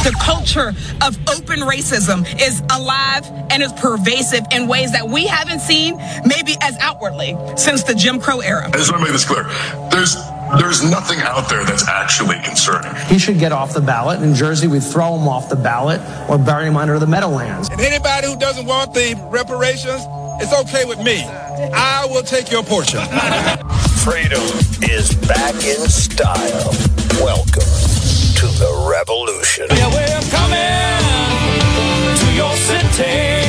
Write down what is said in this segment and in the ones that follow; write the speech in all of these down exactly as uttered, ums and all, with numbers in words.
The culture of open racism is alive and is pervasive in ways that we haven't seen maybe as outwardly since the Jim Crow era. I just want to make this clear. There's There's nothing out there that's actually concerning. He should get off the ballot. In Jersey, we throw him off the ballot or bury him under the Meadowlands. And anybody who doesn't want the reparations, it's okay with me. I will take your portion. Freedom is back in style. Welcome to the revolution. Yeah, we're coming to your city.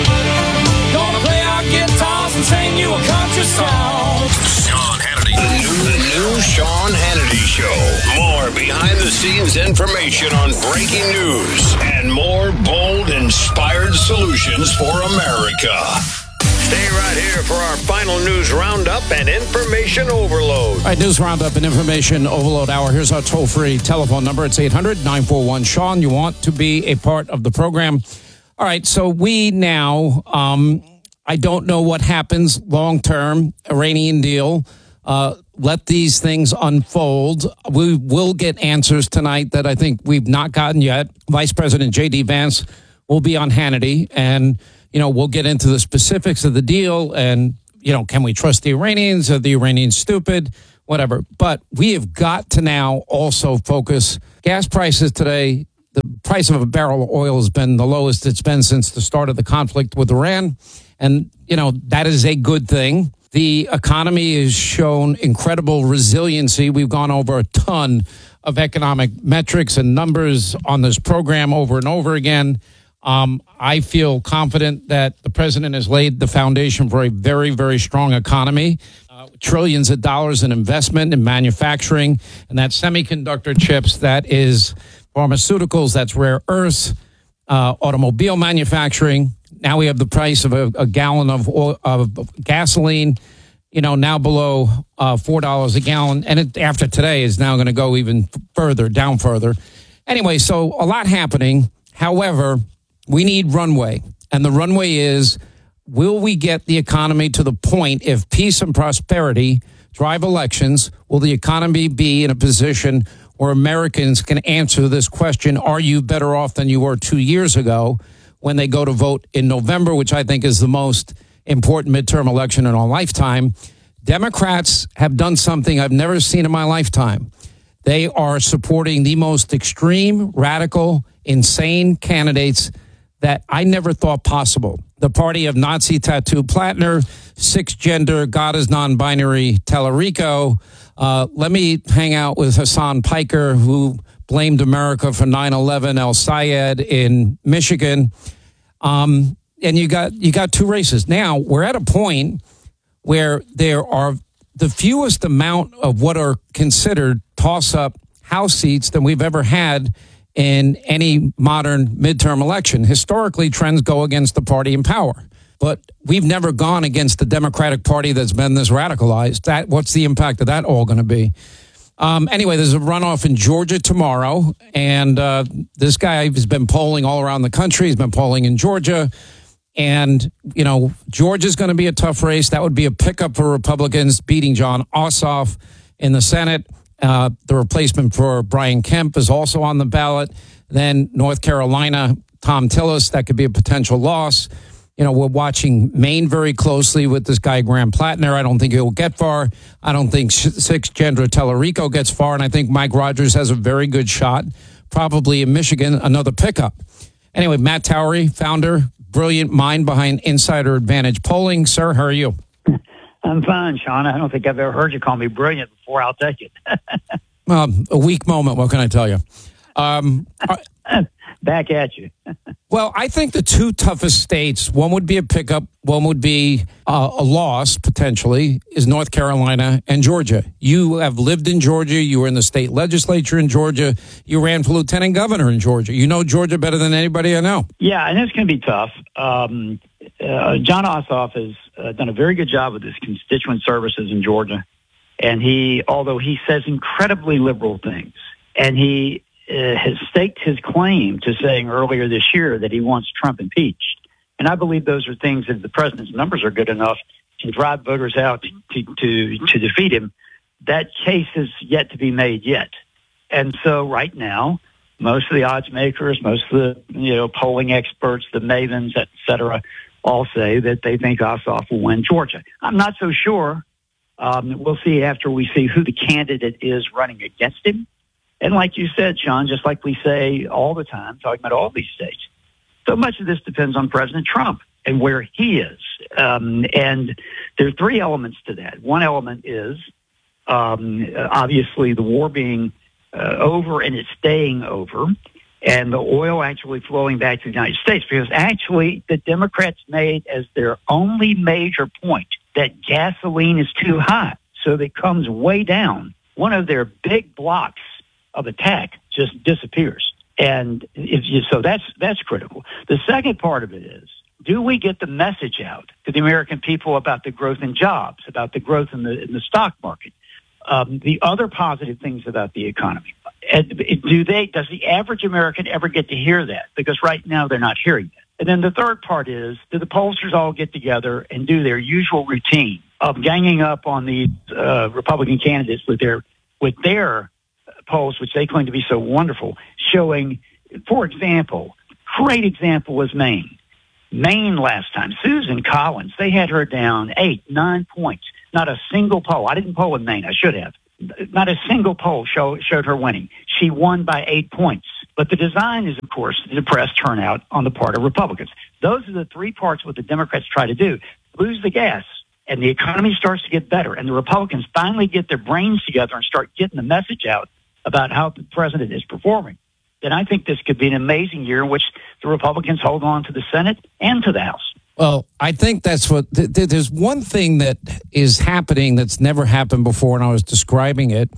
Gonna play our guitars and sing you a country song. Sean Hannity. The new, the new Sean Hannity Show. More behind-the-scenes information on breaking news and more bold, inspired solutions for America. Stay right here for our final news roundup and information overload. All right, news roundup and information overload hour. Here's our toll-free telephone number. It's eight hundred nine four one Sean. You want to be a part of the program. All right, so we now, um, I don't know what happens long-term, Iranian deal. Uh, let these things unfold. We will get answers tonight that I think we've not gotten yet. Vice President J D Vance will be on Hannity, and you know, we'll get into the specifics of the deal and, you know, can we trust the Iranians? Are the Iranians stupid? Whatever. But we have got to now also focus. Gas prices today, the price of a barrel of oil has been the lowest it's been since the start of the conflict with Iran. And, you know, that is a good thing. The economy has shown incredible resiliency. We've gone over a ton of economic metrics and numbers on this program over and over again. Um, I feel confident that the president has laid the foundation for a very, very strong economy, uh, trillions of dollars in investment in manufacturing, and that semiconductor chips, that is pharmaceuticals, that's rare earths, uh, automobile manufacturing. Now we have the price of a, a gallon of, oil, of gasoline, you know, now below uh, four dollars a gallon, and it, after today is now going to go even further, down further. Anyway, so a lot happening. However, we need runway, and the runway is, will we get the economy to the point, if peace and prosperity drive elections, will the economy be in a position where Americans can answer this question, are you better off than you were two years ago, when they go to vote in November, which I think is the most important midterm election in our lifetime? Democrats have done something I've never seen in my lifetime. They are supporting the most extreme, radical, insane candidates that I never thought possible. The party of Nazi tattoo Plattner, six-gender, God is non-binary Tallarico. Uh, let me hang out with Hassan Piker, who blamed America for nine eleven, El Sayed in Michigan. Um, and you got you got two races. Now, we're at a point where there are the fewest amount of what are considered toss-up House seats than we've ever had in any modern midterm election. Historically, trends go against the party in power. But we've never gone against the Democratic Party that's been this radicalized. That what's the impact of that all going to be? Um, anyway, there's a runoff in Georgia tomorrow, and uh, this guy has been polling all around the country. He's been polling in Georgia, and, you know, Georgia's going to be a tough race. That would be a pickup for Republicans, beating John Ossoff in the Senate. Uh, the replacement for Brian Kemp is also on the ballot. Then North Carolina, Tom Tillis, that could be a potential loss. You know, we're watching Maine very closely with this guy, Graham Plattner. I don't think he'll get far. I don't think six-gender Tallarico gets far. And I think Mike Rogers has a very good shot, probably in Michigan, another pickup. Anyway, Matt Towery, founder, brilliant mind behind Insider Advantage Polling. Sir, how are you? I'm fine, Sean. I don't think I've ever heard you call me brilliant before. I'll take it. Well, a weak moment. What can I tell you? Um, Back at you. Well, I think the two toughest states, one would be a pickup, one would be uh, a loss, potentially, is North Carolina and Georgia. You have lived in Georgia. You were in the state legislature in Georgia. You ran for lieutenant governor in Georgia. You know Georgia better than anybody I know. Yeah, and it's going to be tough. Um, uh, John Ossoff has uh, done a very good job with his constituent services in Georgia. And he, although he says incredibly liberal things, and he Uh, has staked his claim to saying earlier this year that he wants Trump impeached. And I believe those are things that the president's numbers are good enough to drive voters out to, to, to defeat him. That case is yet to be made yet. And so right now, most of the odds makers, most of the you know polling experts, the mavens, et cetera, all say that they think Ossoff will win Georgia. I'm not so sure. Um, we'll see after we see who the candidate is running against him. And like you said, Sean, just like we say all the time, talking about all these states, so much of this depends on President Trump and where he is. Um, and there are three elements to that. One element is um, obviously the war being uh, over and it's staying over, and the oil actually flowing back to the United States, because actually the Democrats made as their only major point that gasoline is too high, so that it comes way down. One of their big blocks of attack just disappears. And if you, so that's that's critical. The second part of it is, do we get the message out to the American people about the growth in jobs, about the growth in the in the stock market, um, the other positive things about the economy? And do they? Does the average American ever get to hear that? Because right now they're not hearing that. And then the third part is, do the pollsters all get together and do their usual routine of ganging up on these uh, Republican candidates with their with their polls, which they claim to be so wonderful, showing, for example, great example was Maine. Maine last time, Susan Collins, they had her down eight, nine points. Not a single poll. I didn't poll in Maine. I should have. Not a single poll show, showed her winning. She won by eight points. But the design is, of course, to depress turnout on the part of Republicans. Those are the three parts what the Democrats try to do. Lose the gas, and the economy starts to get better, and the Republicans finally get their brains together and start getting the message out about how the president is performing. Then I think this could be an amazing year in which the Republicans hold on to the Senate and to the House. Well, I think that's what th- th- there's one thing that is happening that's never happened before, and I was describing it,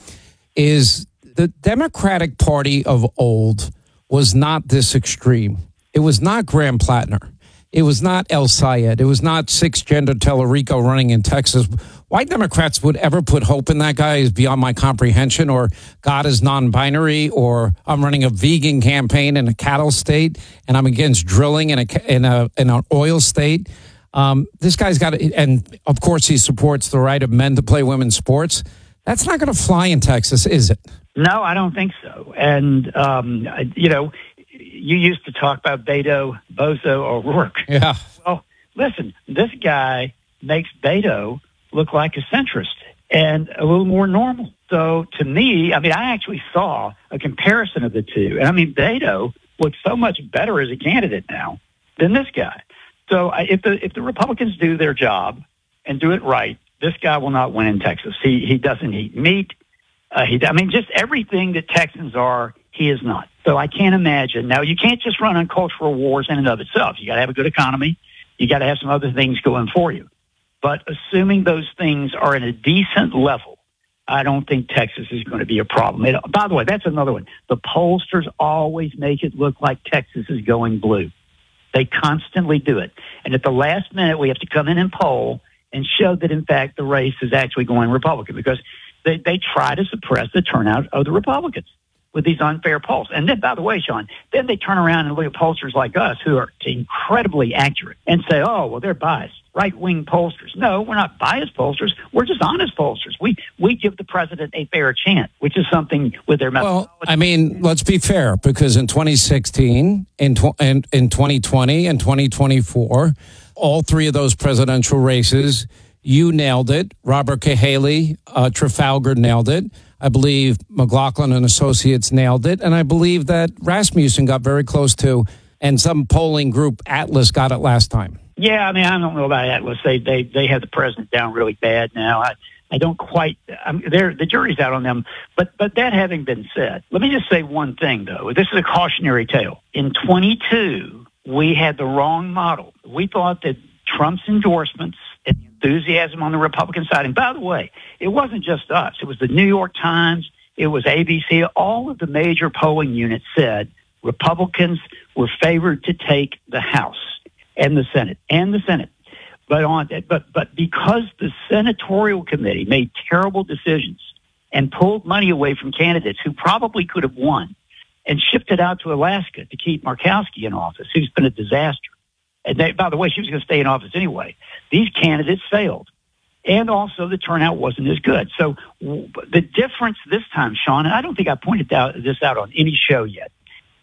is the Democratic Party of old was not this extreme. It was not Graham Plattner. It was not El Sayed. It was not six-gender Tellerico running in Texas. Why Democrats would ever put hope in that guy is beyond my comprehension, or God is non-binary, or I'm running a vegan campaign in a cattle state, and I'm against drilling in a in a in an oil state. Um, this guy's got to, and of course he supports the right of men to play women's sports. That's not going to fly in Texas, is it? No, I don't think so. And, um, you know, you used to talk about Beto, Bozo, O'Rourke. Yeah. Well, listen, this guy makes Beto look like a centrist and a little more normal. So to me, I mean, I actually saw a comparison of the two. And I mean, Beto looks so much better as a candidate now than this guy. So if the if the Republicans do their job and do it right, this guy will not win in Texas. He he doesn't eat meat. Uh, he, I mean, just everything that Texans are, he is not. So I can't imagine. Now, you can't just run on cultural wars in and of itself. You got to have a good economy. You got to have some other things going for you. But assuming those things are at a decent level, I don't think Texas is going to be a problem. It, by the way, that's another one. The pollsters always make it look like Texas is going blue. They constantly do it. And at the last minute, we have to come in and poll and show that, in fact, the race is actually going Republican, because they, they try to suppress the turnout of the Republicans with these unfair polls. And then, by the way, Sean, then they turn around and look at pollsters like us who are incredibly accurate and say, oh, well, they're biased. Right-wing pollsters. No, we're not biased pollsters. We're just honest pollsters. We we give the president a fair chance, which is something with their methodology. Well, I mean, let's be fair, because in twenty sixteen, in, tw- in, in twenty twenty, and twenty twenty-four, all three of those presidential races, you nailed it. Robert Cahaly, uh, Trafalgar nailed it. I believe McLaughlin and Associates nailed it. And I believe that Rasmussen got very close to, and some polling group, Atlas, got it last time. Yeah, I mean, I don't know about Atlas. They they they have the president down really bad now. I I don't quite. I'm, they're, the jury's out on them. But but that having been said, let me just say one thing though. This is a cautionary tale. In twenty-two, we had the wrong model. We thought that Trump's endorsements and enthusiasm on the Republican side. And by the way, it wasn't just us. It was the New York Times. It was A B C. All of the major polling units said Republicans were favored to take the House and the Senate, and the Senate. But on, but but because the senatorial committee made terrible decisions and pulled money away from candidates who probably could have won, and shipped it out to Alaska to keep Murkowski in office, who's been a disaster. And they, by the way, she was going to stay in office anyway. These candidates failed. And also the turnout wasn't as good. So the difference this time, Sean, and I don't think I pointed out, this out on any show yet,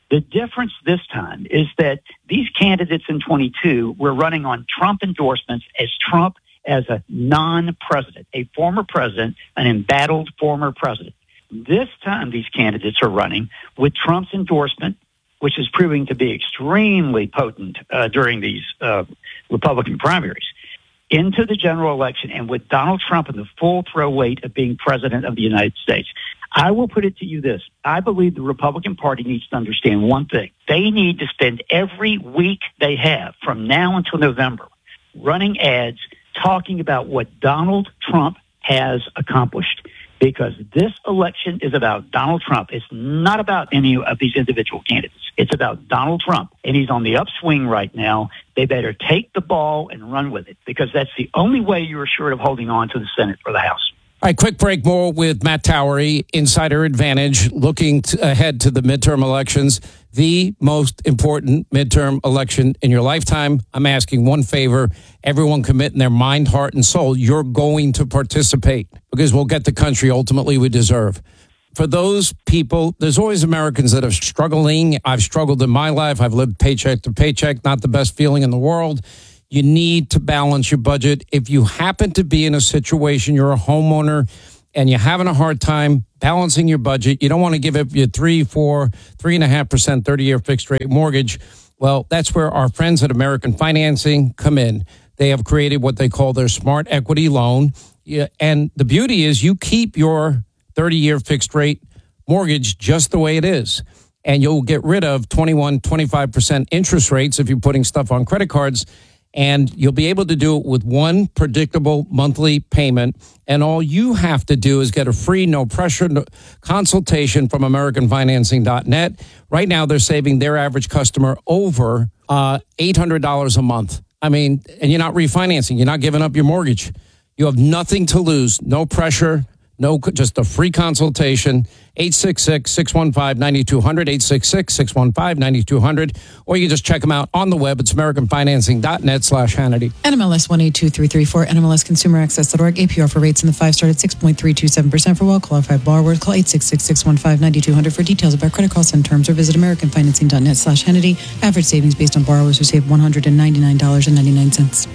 The difference this time is that these candidates in twenty-two were running on Trump endorsements as Trump as a non-president, a former president, an embattled former president. This time, these candidates are running with Trump's endorsement, which is proving to be extremely potent uh, during these uh, Republican primaries, into the general election, and with Donald Trump in the full throw weight of being president of the United States. I will put it to you this. I believe the Republican Party needs to understand one thing. They need to spend every week they have from now until November running ads talking about what Donald Trump has accomplished, because this election is about Donald Trump. It's not about any of these individual candidates. It's about Donald Trump, and he's on the upswing right now. They better take the ball and run with it, because that's the only way you're assured of holding on to the Senate or the House. All right, quick break. More with Matt Towery, Insider Advantage, looking to, ahead to the midterm elections, the most important midterm election in your lifetime. I'm asking one favor. Everyone commit in their mind, heart, and soul. You're going to participate, because we'll get the country ultimately we deserve. For those people, there's always Americans that are struggling. I've struggled in my life. I've lived paycheck to paycheck, not the best feeling in the world. You need to balance your budget. If you happen to be in a situation, you're a homeowner, and you're having a hard time balancing your budget, you don't want to give up your three, four, three and a half percent thirty-year fixed rate mortgage. Well, that's where our friends at American Financing come in. They have created what they call their Smart Equity Loan. Yeah, and the beauty is you keep your thirty-year fixed rate mortgage just the way it is. And you'll get rid of twenty-one, twenty-five percent interest rates if you're putting stuff on credit cards. And you'll be able to do it with one predictable monthly payment. And all you have to do is get a free, no pressure no consultation from American Financing dot net. Right now, they're saving their average customer over uh, eight hundred dollars a month. I mean, and you're not refinancing. You're not giving up your mortgage. You have nothing to lose. No pressure. No, just a free consultation. eight six six, six one five, nine two zero zero, eight six six, six one five, nine two zero zero. Or you can just check them out on the web. It's American Financing dot net slash Hannity. N M L S one eight two three three four, N M L S Consumer Access dot org. A P R for rates in the five star at six point three two seven percent for well-qualified borrowers. Call eight six six, six one five, nine two zero zero for details about credit costs and terms, or visit American Financing dot net slash Hannity. Average savings based on borrowers who save one hundred ninety-nine dollars and ninety-nine cents.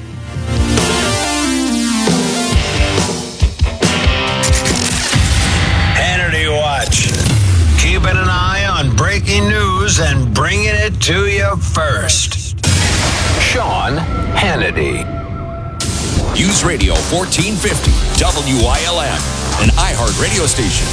Keeping an eye on breaking news and bringing it to you first. Sean Hannity. News Radio fourteen fifty, W I L M, an iHeart radio station.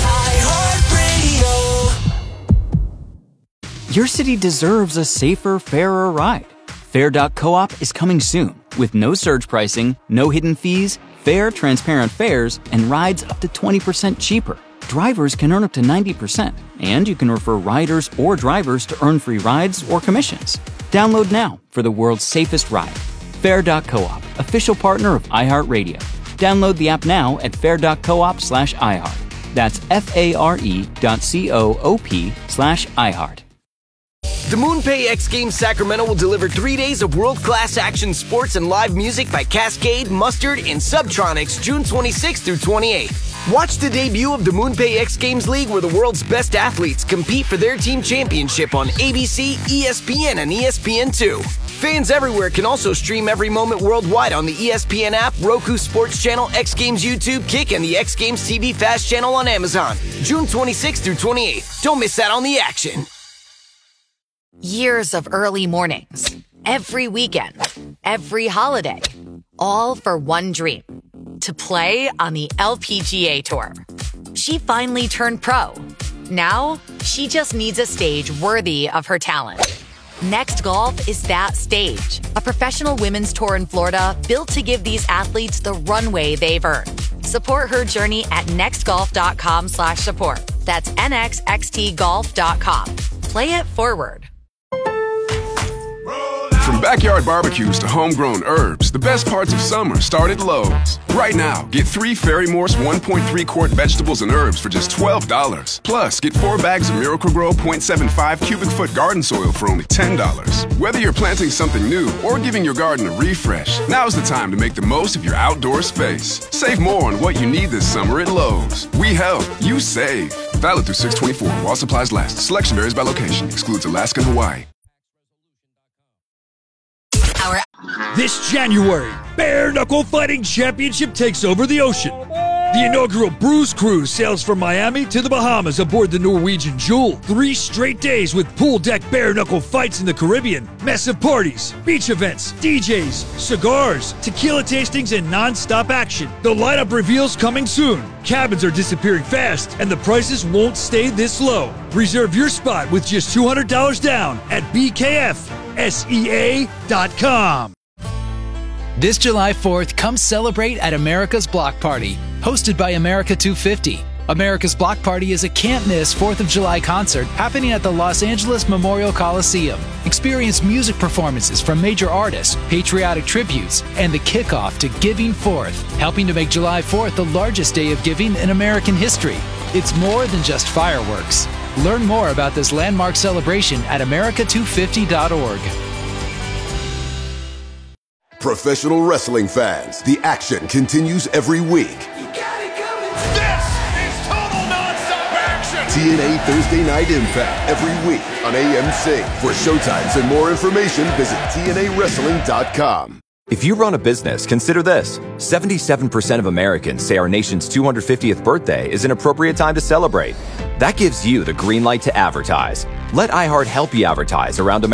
iHeart Radio. Your city deserves a safer, fairer ride. Fair dot coop is coming soon with no surge pricing, no hidden fees, fair, transparent fares, and rides up to twenty percent cheaper. Drivers can earn up to ninety percent, and you can refer riders or drivers to earn free rides or commissions. Download now for the world's safest ride. Fair dot coop, official partner of iHeartRadio. Download the app now at fair dot coop slash iHeart. That's F-A-R-E dot C-O-O-P slash iHeart. The MoonPay X Games Sacramento will deliver three days of world-class action sports and live music by Cascade, Mustard, and Subtronics June twenty-sixth through twenty-eighth. Watch the debut of the MoonPay X Games League, where the world's best athletes compete for their team championship on A B C, E S P N, and E S P N two. Fans everywhere can also stream every moment worldwide on the E S P N app, Roku Sports Channel, X Games YouTube, Kick, and the X Games T V Fast Channel on Amazon. June twenty-sixth through twenty-eighth. Don't miss out on the action. Years of early mornings, every weekend, every holiday, all for one dream, to play on the L P G A Tour. She finally turned pro. Now, she just needs a stage worthy of her talent. Next Golf is that stage, a professional women's tour in Florida built to give these athletes the runway they've earned. Support her journey at nextgolf.com slash support. That's N X X T golf dot com. Play it forward. From backyard barbecues to homegrown herbs, the best parts of summer start at Lowe's. Right now, get three Ferry Morse one point three quart vegetables and herbs for just twelve dollars. Plus, get four bags of Miracle-Gro point seven five cubic foot garden soil for only ten dollars. Whether you're planting something new or giving your garden a refresh, now's the time to make the most of your outdoor space. Save more on what you need this summer at Lowe's. We help, you save. Valid through six twenty-four while supplies last. Selection varies by location. Excludes Alaska and Hawaii. This January, Bare Knuckle Fighting Championship takes over the ocean. The inaugural Bruise Cruise sails from Miami to the Bahamas aboard the Norwegian Jewel. Three straight days with pool deck bare knuckle fights in the Caribbean, massive parties, beach events, D Js, cigars, tequila tastings, and non-stop action. The lineup reveals coming soon. Cabins are disappearing fast, and the prices won't stay this low. Reserve your spot with just two hundred dollars down at B K F S E A dot com. This July fourth, come celebrate at America's Block Party, hosted by America two fifty. America's Block Party is a can't-miss fourth of July concert happening at the Los Angeles Memorial Coliseum. Experience music performances from major artists, patriotic tributes, and the kickoff to Giving Fourth, helping to make July fourth the largest day of giving in American history. It's more than just fireworks. Learn more about this landmark celebration at America two fifty dot org. Professional wrestling fans, the action continues every week. This is total nonstop action! T N A Thursday Night Impact every week on A M C. For showtimes and more information, visit T N A wrestling dot com. If you run a business, consider this. seventy-seven percent of Americans say our nation's two hundred fiftieth birthday is an appropriate time to celebrate. That gives you the green light to advertise. Let iHeart help you advertise around America.